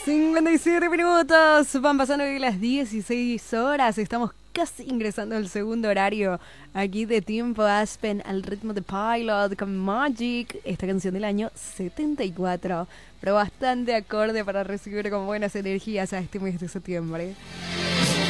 57 minutos, van pasando hoy las 16 horas, estamos casi ingresando al segundo horario aquí de Tiempo Aspen al ritmo de Pilot con Magic, esta canción del año 74, pero bastante acorde para recibir con buenas energías a este mes de septiembre.